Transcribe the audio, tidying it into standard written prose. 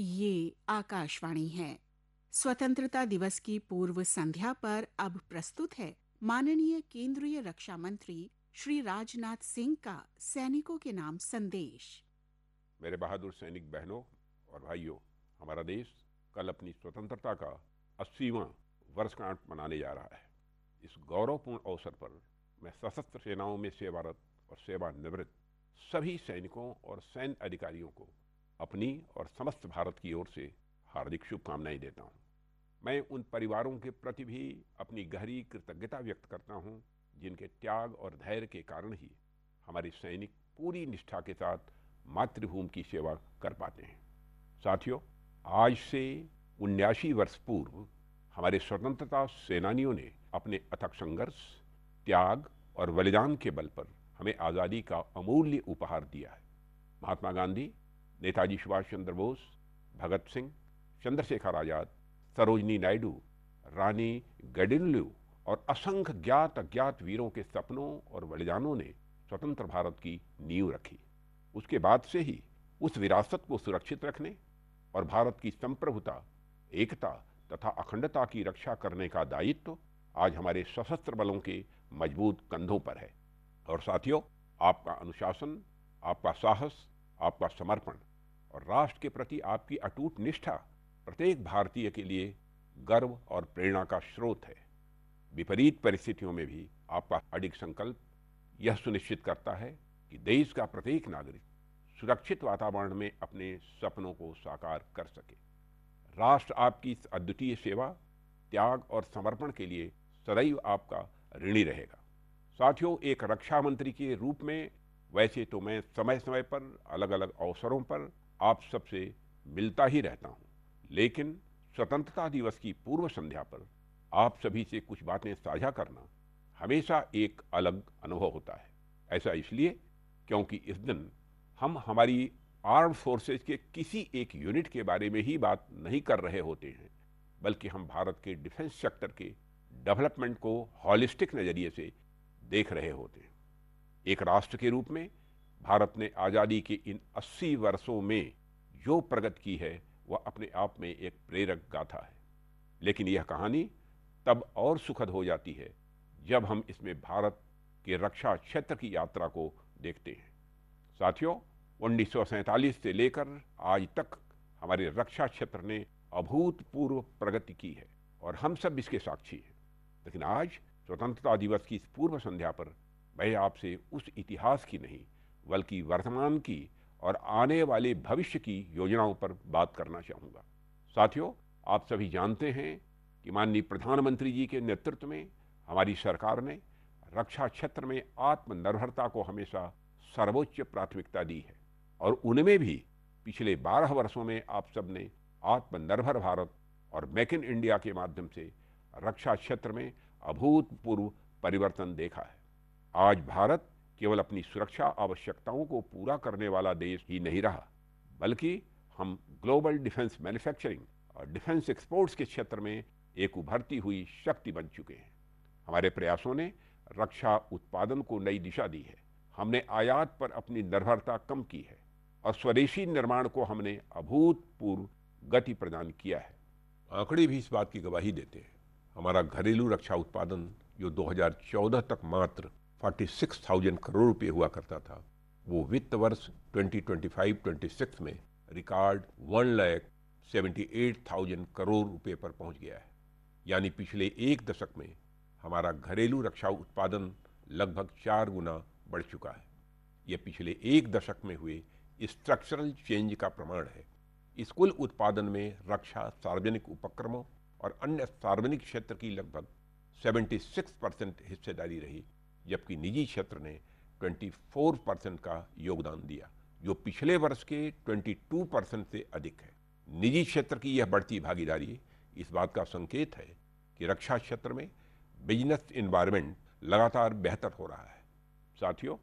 ये आकाशवाणी है। स्वतंत्रता दिवस की पूर्व संध्या पर अब प्रस्तुत है माननीय केंद्रीय रक्षा मंत्री श्री राजनाथ सिंह का सैनिकों के नाम संदेश। मेरे बहादुर सैनिक बहनों और भाइयों, हमारा देश कल अपनी स्वतंत्रता का 80वां वर्षगांठ मनाने जा रहा है। इस गौरवपूर्ण अवसर पर मैं सशस्त्र सेनाओं में सेवारत और सेवानिवृत्त सभी सैनिकों और सैन्य अधिकारियों को अपनी और समस्त भारत की ओर से हार्दिक शुभकामनाएं देता हूं। मैं उन परिवारों के प्रति भी अपनी गहरी कृतज्ञता व्यक्त करता हूं, जिनके त्याग और धैर्य के कारण ही हमारे सैनिक पूरी निष्ठा के साथ मातृभूमि की सेवा कर पाते हैं। साथियों, आज से 79 वर्ष पूर्व हमारे स्वतंत्रता सेनानियों ने अपने अथक संघर्ष, त्याग और बलिदान के बल पर हमें आज़ादी का अमूल्य उपहार दिया है। महात्मा गांधी, नेताजी सुभाष चंद्र बोस, भगत सिंह, चंद्रशेखर आजाद, सरोजनी नायडू, रानी गडिनल्यू और असंख्य ज्ञात अज्ञात वीरों के सपनों और बलिदानों ने स्वतंत्र भारत की नींव रखी। उसके बाद से ही उस विरासत को सुरक्षित रखने और भारत की संप्रभुता, एकता तथा अखंडता की रक्षा करने का दायित्व आज हमारे सशस्त्र बलों के मजबूत कंधों पर है। और साथियों, आपका अनुशासन, आपका साहस, आपका समर्पण और राष्ट्र के प्रति आपकी अटूट निष्ठा प्रत्येक भारतीय के लिए गर्व और प्रेरणा का स्रोत है। विपरीत परिस्थितियों में भी आपका अडिग संकल्प यह सुनिश्चित करता है कि देश का प्रत्येक नागरिक सुरक्षित वातावरण में अपने सपनों को साकार कर सके। राष्ट्र आपकी इस अद्वितीय सेवा, त्याग और समर्पण के लिए सदैव आपका ऋणी रहेगा। साथियों, एक रक्षा मंत्री के रूप में वैसे तो मैं समय समय पर अलग अलग अवसरों पर आप सबसे मिलता ही रहता हूं, लेकिन स्वतंत्रता दिवस की पूर्व संध्या पर आप सभी से कुछ बातें साझा करना हमेशा एक अलग अनुभव होता है। ऐसा इसलिए क्योंकि इस दिन हम हमारी आर्म फोर्सेज के किसी एक यूनिट के बारे में ही बात नहीं कर रहे होते हैं, बल्कि हम भारत के डिफेंस सेक्टर के डेवलपमेंट को हॉलिस्टिक नज़रिए से देख रहे होते हैं। एक राष्ट्र के रूप में भारत ने आज़ादी के इन 80 वर्षों में जो प्रगति की है वह अपने आप में एक प्रेरक गाथा है। लेकिन यह कहानी तब और सुखद हो जाती है जब हम इसमें भारत के रक्षा क्षेत्र की यात्रा को देखते हैं। साथियों, 1947 से लेकर आज तक हमारे रक्षा क्षेत्र ने अभूतपूर्व प्रगति की है और हम सब इसके साक्षी हैं। लेकिन आज स्वतंत्रता दिवस की इस पूर्व संध्या पर मैं आपसे उस इतिहास की नहीं, बल्कि वर्तमान की और आने वाले भविष्य की योजनाओं पर बात करना चाहूँगा। साथियों, आप सभी जानते हैं कि माननीय प्रधानमंत्री जी के नेतृत्व में हमारी सरकार ने रक्षा क्षेत्र में आत्मनिर्भरता को हमेशा सर्वोच्च प्राथमिकता दी है और उनमें भी पिछले 12 वर्षों में आप सब ने आत्मनिर्भर भारत और मेक इन इंडिया के माध्यम से रक्षा क्षेत्र में अभूतपूर्व परिवर्तन देखा है। आज भारत केवल अपनी सुरक्षा आवश्यकताओं को पूरा करने वाला देश ही नहीं रहा, बल्कि हम ग्लोबल डिफेंस मैन्युफैक्चरिंग और डिफेंस एक्सपोर्ट्स के क्षेत्र में एक उभरती हुई शक्ति बन चुके हैं। हमारे प्रयासों ने रक्षा उत्पादन को नई दिशा दी है। हमने आयात पर अपनी निर्भरता कम की है और स्वदेशी निर्माण को हमने अभूतपूर्व गति प्रदान किया है। आंकड़े भी इस बात की गवाही देते हैं। हमारा घरेलू रक्षा उत्पादन जो 2014 तक मात्र 46,000 करोड़ रुपए हुआ करता था, वो वित्त वर्ष 2025-26 में रिकॉर्ड 1,78,000 करोड़ रुपए पर पहुंच गया है। यानी पिछले एक दशक में हमारा घरेलू रक्षा उत्पादन लगभग 4 गुना बढ़ चुका है। यह पिछले एक दशक में हुए स्ट्रक्चरल चेंज का प्रमाण है। इस कुल उत्पादन में रक्षा, सार्वजनिक उपक्रमों और अन्य सार्वजनिक क्षेत्र की लगभग 76% हिस्सेदारी रही, जबकि निजी क्षेत्र ने 24% का योगदान दिया, जो पिछले वर्ष के 22% से अधिक है। निजी क्षेत्र की यह बढ़ती भागीदारी इस बात का संकेत है कि रक्षा क्षेत्र में बिजनेस एनवायरनमेंट लगातार बेहतर हो रहा है। साथियों,